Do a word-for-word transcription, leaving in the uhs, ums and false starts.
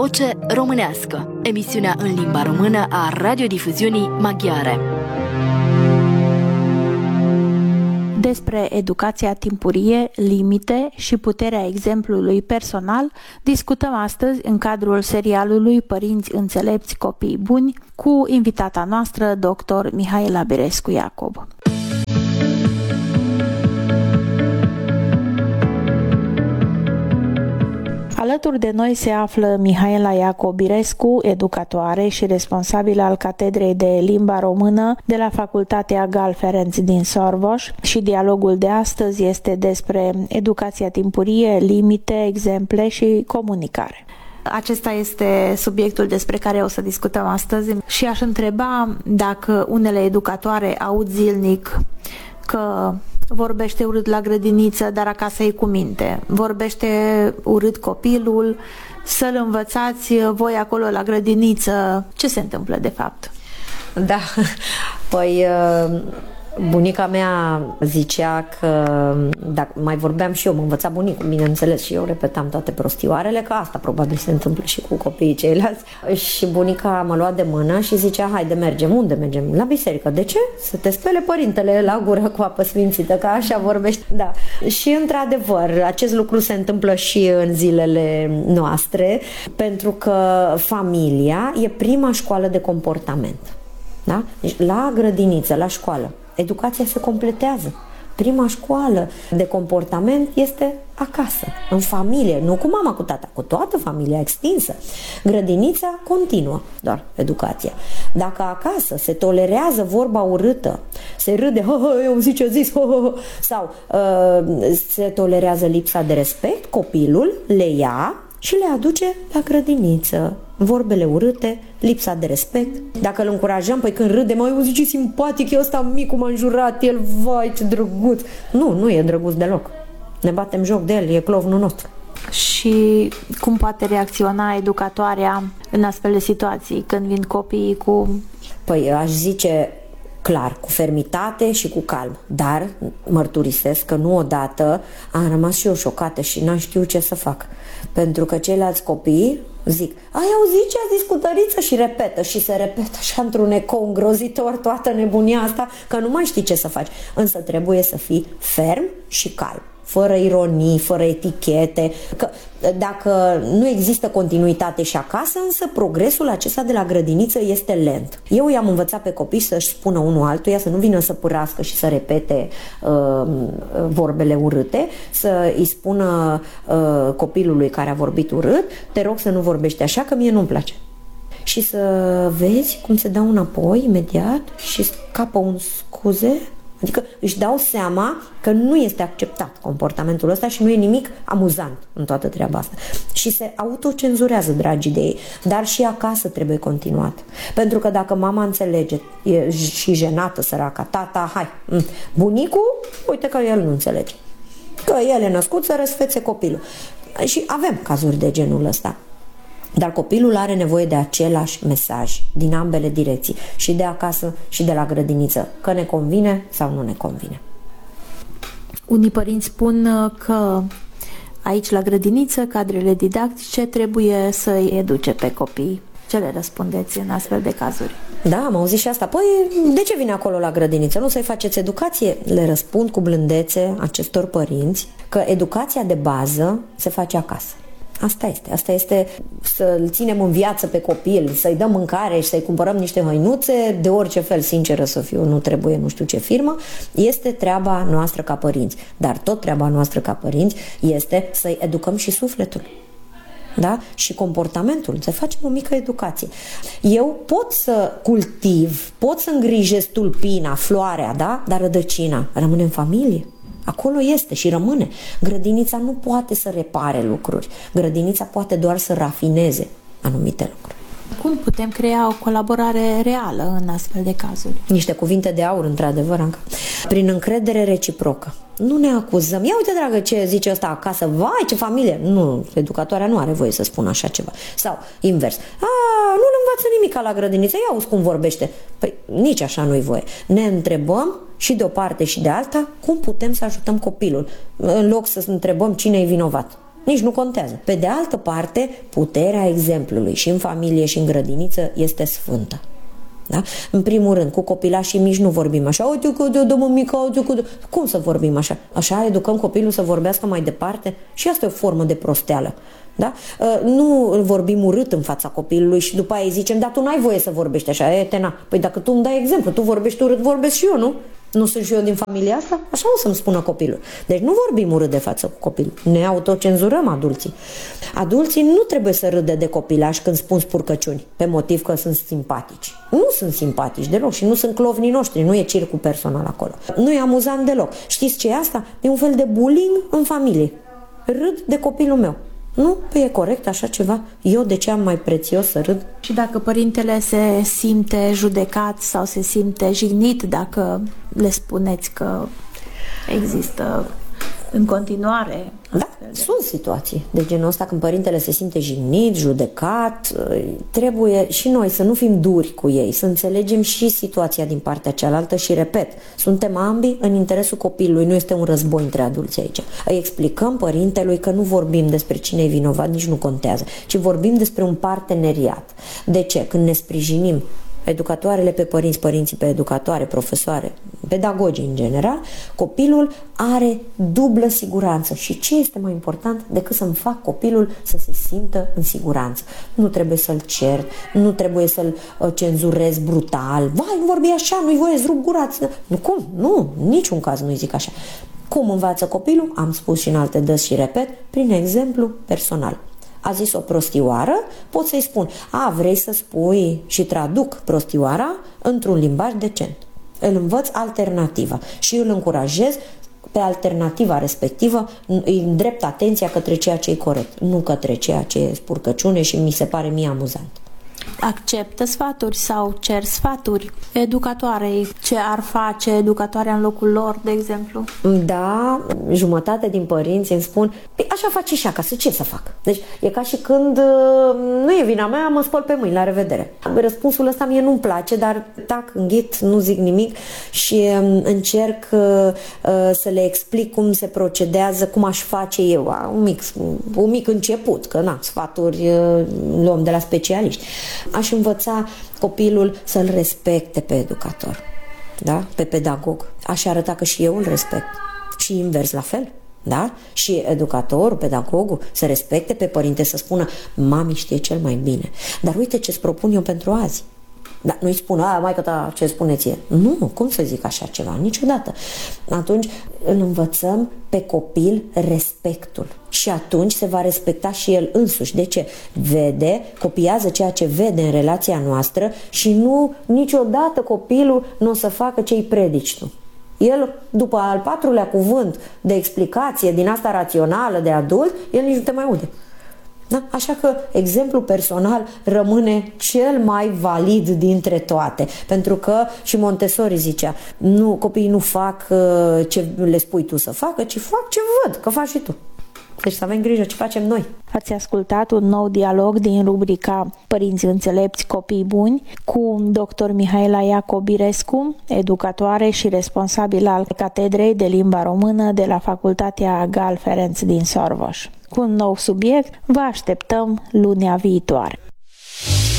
Voce Românească, emisiunea în limba română a radiodifuziunii maghiare. Despre educația timpurie, limite și puterea exemplului personal discutăm astăzi în cadrul serialului Părinți înțelepți, copii buni, cu invitata noastră, doctor Mihaela Birescu Iacob. Alături de noi se află Mihaela Iacob Birescu, educatoare și responsabilă al Catedrei de Limba Română de la Facultatea Gal Ferenc din Sorboș și dialogul de astăzi este despre educația timpurie, limite, exemple și comunicare. Acesta este subiectul despre care o să discutăm astăzi și aș întreba dacă unele educatoare aud zilnic că vorbește urât la grădiniță, dar acasă e cu minte. Vorbește urât copilul, să-l învățați voi acolo la grădiniță. Ce se întâmplă de fapt? Da, păi bunica mea zicea că, dacă mai vorbeam și eu, mă învăța bunicul, bineînțeles, și eu repetam toate prostioarele, că asta probabil se întâmplă și cu copiii ceilalți. Și bunica mă lua de mână și zicea, haide, mergem. Unde mergem? La biserică. De ce? Să te spele părintele la gură cu apă sfințită, că așa vorbești. Da. Și într-adevăr, acest lucru se întâmplă și în zilele noastre, pentru că familia e prima școală de comportament. Da? Deci, la grădiniță, la școală, educația se completează. Prima școală de comportament este acasă, în familie, nu cu mama, cu tata, cu toată familia extinsă. Grădinița continuă, doar educația. Dacă acasă se tolerează vorba urâtă, se râde, hă, hă, eu zic ce zis, hă, hă, sau uh, se tolerează lipsa de respect, copilul le ia și le aduce la grădiniță. Vorbele urâte, lipsa de respect. Dacă îl încurajăm, păi când râde, măi, zice ce simpatic e ăsta, micul m-a înjurat, el, vai, ce drăguț. Nu, nu e drăguț deloc. Ne batem joc de el, e clovnul nostru. Și cum poate reacționa educatoarea în astfel de situații, când vin copiii cu... Păi aș zice clar, cu fermitate și cu calm. Dar mărturisesc că nu odată am rămas și eu șocată și n-am știut ce să fac. Pentru că ceilalți copii zic, ai auzit ce a zis cu Tăriță? Și repetă și se repetă așa într-un ecou îngrozitor toată nebunia asta, că nu mai știi ce să faci. Însă trebuie să fii ferm și calm, fără ironii, fără etichete, că dacă nu există continuitate și acasă, însă progresul acesta de la grădiniță este lent. Eu i-am învățat pe copii să-și spună unul altuia, să nu vină să pârască și să repete uh, vorbele urâte, să îi spună uh, copilului care a vorbit urât, te rog să nu vorbești așa, că mie nu-mi place. Și să vezi cum se dau înapoi imediat și scapă un scuze. Adică își dau seama că nu este acceptat comportamentul ăsta și nu e nimic amuzant în toată treaba asta. Și se autocenzurează, dragii de ei. Dar și acasă trebuie continuat. Pentru că dacă mama înțelege, e și jenată, săraca, tata, hai, bunicul, uite că el nu înțelege. Că el e născut să răsfețe copilul. Și avem cazuri de genul ăsta. Dar copilul are nevoie de același mesaj din ambele direcții, și de acasă și de la grădiniță, că ne convine sau nu ne convine. Unii părinți spun că aici la grădiniță cadrele didactice trebuie să-i educe pe copii. Ce le răspundeți în astfel de cazuri? Da, am auzit și asta. Păi, de ce vine acolo la grădiniță? Nu să-i faceți educație? Le răspund cu blândețe acestor părinți că educația de bază se face acasă. Asta este, asta este să-l ținem în viață pe copil, să-i dăm mâncare și să-i cumpărăm niște hăinuțe, de orice fel, sinceră să fiu, nu trebuie nu știu ce firmă, este treaba noastră ca părinți. Dar tot treaba noastră ca părinți este să-i educăm și sufletul. Da? Și comportamentul, să facem o mică educație. Eu pot să cultiv, pot să îngrijesc tulpina, floarea, da? Dar rădăcina rămâne în familie. Acolo este și rămâne. Grădinița nu poate să repare lucruri. Grădinița poate doar să rafineze anumite lucruri. Cum putem crea o colaborare reală în astfel de cazuri? Niște cuvinte de aur, într-adevăr, Anca. Prin încredere reciprocă. Nu ne acuzăm. Ia uite, dragă, ce zice ăsta acasă. Vai, ce familie! Nu, educatoarea nu are voie să spună așa ceva. Sau invers. A, nu-l învață nimica la grădiniță. Ia auzi cum vorbește. Păi nici așa nu-i voie. Ne întrebăm și de o parte și de alta cum putem să ajutăm copilul. În loc să întrebăm cine e vinovat. nici nu contează. Pe de altă parte, puterea exemplului și în familie și în grădiniță este sfântă. Da? În primul rând, cu copilașii mici nu vorbim așa, uite că de dă mică, uite că de... Cum să vorbim așa? Așa educăm copilul să vorbească mai departe? Și asta e o formă de prosteală. Da? Nu vorbim urât în fața copilului și după aia îi zicem, dar tu n-ai voie să vorbești așa, e, tena. Păi dacă tu îmi dai exemplu, tu vorbești urât, vorbesc și eu, nu? Nu sunt și eu din familia asta? Așa o să-mi spună copilul. Deci nu vorbim urât de față cu copilul. Ne autocenzurăm adulții. Adulții nu trebuie să râde de copilași când spun spurcăciuni, pe motiv că sunt simpatici. Nu sunt simpatici deloc și nu sunt clovnii noștri, nu e circul personal acolo. Nu e amuzant deloc. Știți ce e asta? E un fel de bullying în familie. Râd de copilul meu. Nu? Păi e corect așa ceva? Eu de ce am mai prețios să râd? Și dacă părintele se simte judecat sau se simte jignit dacă le spuneți că există în continuare... Da, de... sunt situații de genul ăsta când părintele se simte jignit, judecat, trebuie și noi să nu fim duri cu ei, să înțelegem și situația din partea cealaltă și, repet, suntem ambii în interesul copilului, nu este un război între adulți aici. Îi explicăm părintelui că nu vorbim despre cine e vinovat, nici nu contează, ci vorbim despre un parteneriat. De ce? Când ne sprijinim educatoarele pe părinți, părinții pe educatoare, profesoare, pedagogii în general, copilul are dublă siguranță. Și ce este mai important decât să-mi fac copilul să se simtă în siguranță? Nu trebuie să-l cer, nu trebuie să-l cenzurez brutal. Vai, nu vorbi așa, nu-i voie, îți rup gura. Nu, cum? Nu, în niciun caz nu-i zic așa. Cum învață copilul? Am spus și în alte dăți și repet, prin exemplu personal. A zis o prostioară, pot să-i spun, a, vrei să spui și traduc prostioara într-un limbaj decent. Îl învăț alternativa și îl încurajez pe alternativa respectivă, îi îndrept atenția către ceea ce e corect, nu către ceea ce e spurcăciune și mi se pare mie amuzant. Acceptă sfaturi sau cer sfaturi educatoarei? Ce ar face educatoarea în locul lor, de exemplu? Da, jumătate din părinți îmi spun, păi așa face și acasă, ce să fac? Deci e ca și când nu e vina mea, mă spăl pe mâini, la revedere. Răspunsul ăsta mie nu-mi place, dar tac, înghit, nu zic nimic și încerc să le explic cum se procedează, cum aș face eu, un mic, un mic început, că na, sfaturi luăm de la specialiști. Aș învăța copilul să-l respecte pe educator, da? Pe pedagog. Aș arăta că și eu îl respect. Și invers la fel. Da? Și educatorul, pedagogul să respecte pe părinte, să spună mami știe cel mai bine. Dar uite ce-ți propun eu pentru azi. Da, nu-i spun, a, maică ta, ce spuneți e? Nu, cum să zic așa ceva? Niciodată. Atunci îl învățăm pe copil respectul. Și atunci se va respecta și el însuși. De ce? Vede, copiază ceea ce vede în relația noastră și nu, niciodată copilul nu o să facă ce-i predici tu. El, după al patrulea cuvânt de explicație din asta rațională de adult, el nici nu te mai aude. Da? Așa că exemplul personal rămâne cel mai valid dintre toate, pentru că și Montessori zicea, nu, copiii nu fac uh, ce le spui tu să facă, ci fac ce văd că faci și tu. Deci să avem grijă ce facem noi. Ați ascultat un nou dialog din rubrica Părinți înțelepți, copii buni cu doctor Mihaela Iacobirescu, educatoare și responsabilă al Catedrei de Limba Română de la Facultatea Gal Ferenc din Sorvoș. Cu un nou subiect vă așteptăm lunea viitoare.